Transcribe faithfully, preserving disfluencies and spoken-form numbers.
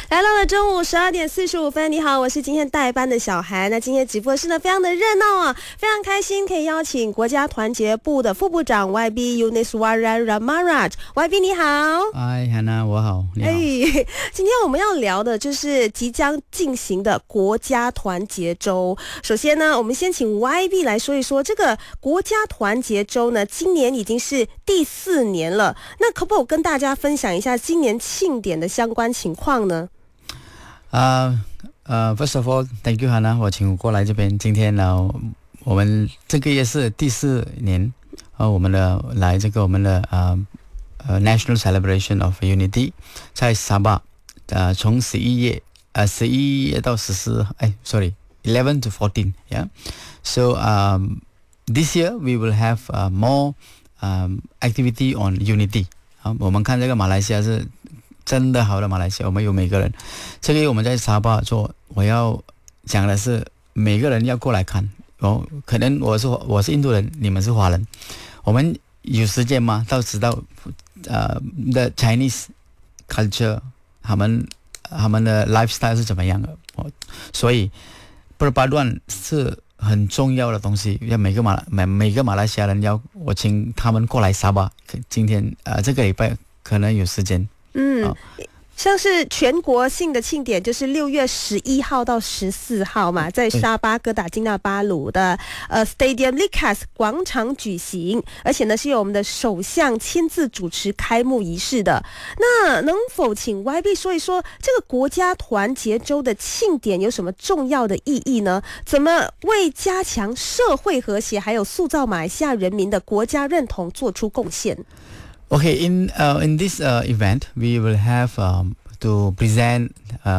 来到了中午十二点四十五分，你好，我是今天代班的小韩。那今天直播室呢非常的热闹啊，非常开心可以邀请国家团结部的副部长 Y B Yuniswaran Ramaraj。Y B 你好。 嗨，汉娜，我好，你好。哎， 今天我们要聊的就是即将进行的国家团结周。首先呢，我们先请 Y B 来说一说这个国家团结周呢，今年已经是第四年了。那可不可以跟大家分享一下今年庆典的相关情况呢？ 呃呃 ，First of all, thank you, Hannah， 我请我过来这边。今天呢，我们这个也是第四年，呃，我们的来这个我们的呃呃 National Celebration of Unity 在沙巴，呃，从十一月呃十一月到十四，哎，sorry, eleven to fourteen, yeah. So um, this year we will have uh, more um activity on unity. 啊，我们看这个马来西亚是真的好的马来西亚，我们有每个人。这个我们在沙巴做，我要讲的是每个人要过来看。哦，可能我是我是印度人，你们是华人，我们有时间吗？到知道呃的 Chinese culture， 他们他们的 lifestyle 是怎么样的？哦，所以perpaduan是很重要的东西，要每个马每每个马来西亚人要我请他们过来沙巴。今天呃这个礼拜可能有时间。 嗯，哦，像是全国性的庆典就是六月十一号到十四号嘛，在沙巴哥打金纳巴鲁的呃 Stadium Likas 广场举行，而且呢是由我们的首相亲自主持开幕仪式的。那能否请 Y B 说一说这个国家团结周的庆典有什么重要的意义呢？怎么为加强社会和谐还有塑造马来西亚人民的国家认同做出贡献 ？Okay, in uh, in this uh, event, we will have um, to present uh,